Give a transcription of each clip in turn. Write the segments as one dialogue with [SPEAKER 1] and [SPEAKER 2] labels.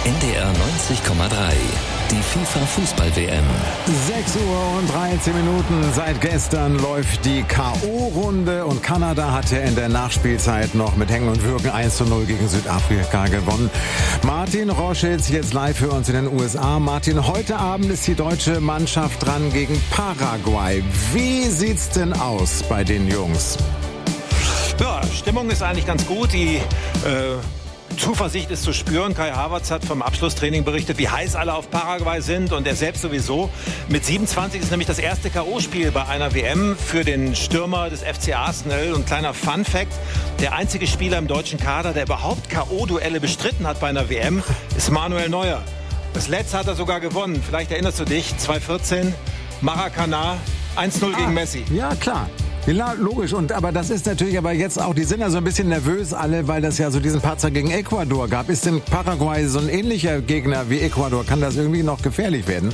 [SPEAKER 1] NDR 90,3. Die FIFA-Fußball-WM.
[SPEAKER 2] 6 Uhr und 13 Minuten. Seit gestern läuft die K.O.-Runde und Kanada hatte in der Nachspielzeit noch mit Hängen und Würgen 1:0 gegen Südafrika gewonnen. Martin Roschitz jetzt live für uns in den USA. Martin, heute Abend ist die deutsche Mannschaft dran gegen Paraguay. Wie sieht's denn aus bei den Jungs?
[SPEAKER 3] Ja, Stimmung ist eigentlich ganz gut. Die Zuversicht ist zu spüren. Kai Havertz hat vom Abschlusstraining berichtet, wie heiß alle auf Paraguay sind und er selbst sowieso. Mit 27 ist nämlich das erste K.O.-Spiel bei einer WM für den Stürmer des FC Arsenal. Und kleiner Fun-Fact, der einzige Spieler im deutschen Kader, der überhaupt K.O.-Duelle bestritten hat bei einer WM, ist Manuel Neuer. Das letzte hat er sogar gewonnen. Vielleicht erinnerst du dich, 2014, Maracanã, 1:0 gegen Messi.
[SPEAKER 2] Ja, klar. Ja, logisch. Aber das ist natürlich aber jetzt auch, die sind ja so ein bisschen nervös alle, weil das ja so diesen Patzer gegen Ecuador gab. Ist denn Paraguay so ein ähnlicher Gegner wie Ecuador? Kann das irgendwie noch gefährlich werden?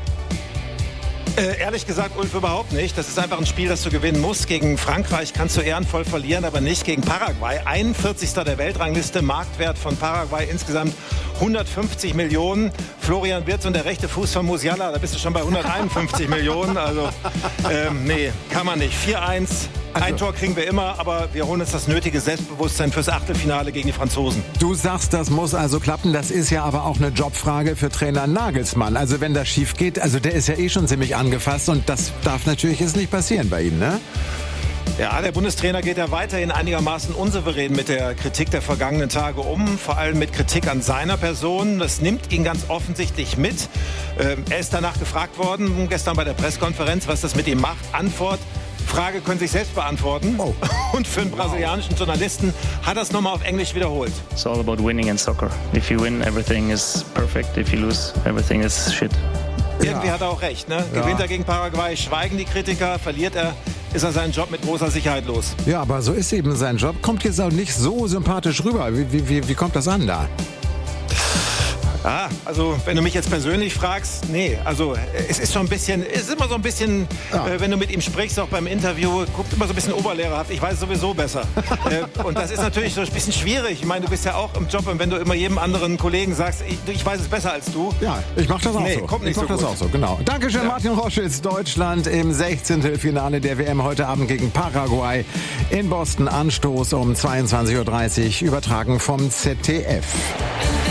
[SPEAKER 3] Ehrlich gesagt, Ulf, überhaupt nicht. Das ist einfach ein Spiel, das du gewinnen musst. Gegen Frankreich kannst du ehrenvoll verlieren, aber nicht gegen Paraguay. 41. der Weltrangliste, Marktwert von Paraguay insgesamt 150 Millionen. Florian Wirtz und der rechte Fuß von Musiala, da bist du schon bei 151 Millionen. Also, nee, kann man nicht. 4:1. Ein Tor kriegen wir immer, aber wir holen uns das nötige Selbstbewusstsein fürs Achtelfinale gegen die Franzosen.
[SPEAKER 2] Du sagst, das muss also klappen. Das ist ja aber auch eine Jobfrage für Trainer Nagelsmann. Also wenn das schief geht, also der ist ja eh schon ziemlich angefasst und das darf natürlich jetzt nicht passieren bei ihm, ne?
[SPEAKER 3] Ja, der Bundestrainer geht ja weiterhin einigermaßen unsouverän mit der Kritik der vergangenen Tage um, vor allem mit Kritik an seiner Person. Das nimmt ihn ganz offensichtlich mit. Er ist danach gefragt worden, gestern bei der Pressekonferenz, was das mit ihm macht. Antwort: Frage können sich selbst beantworten. Oh. Und für einen brasilianischen Journalisten hat er es nochmal auf Englisch wiederholt.
[SPEAKER 4] It's all about winning in soccer. If you win, everything is perfect. If you lose, everything is shit.
[SPEAKER 3] Irgendwie hat er auch recht, ne? Ja. Gewinnt er gegen Paraguay, schweigen die Kritiker, verliert er, ist er seinen Job mit großer Sicherheit los.
[SPEAKER 2] Ja, aber so ist eben sein Job. Kommt jetzt auch nicht so sympathisch rüber. Wie kommt das an da?
[SPEAKER 3] Ah, also wenn du mich jetzt persönlich fragst, nee, also es ist schon ein bisschen, es ist immer so ein bisschen, wenn du mit ihm sprichst, auch beim Interview, guckt immer so ein bisschen oberlehrerhaft, ich weiß sowieso besser. Und das ist natürlich so ein bisschen schwierig. Ich meine, du bist ja auch im Job und wenn du immer jedem anderen Kollegen sagst, ich weiß es besser als du.
[SPEAKER 2] Ja, ich mach das auch so.
[SPEAKER 3] Kommt nicht
[SPEAKER 2] ich mach
[SPEAKER 3] so
[SPEAKER 2] das
[SPEAKER 3] gut.
[SPEAKER 2] auch so, genau. Dankeschön, Martin Roschitz. Deutschland im 16. Finale der WM heute Abend gegen Paraguay in Boston. Anstoß um 22:30 Uhr, übertragen vom ZDF.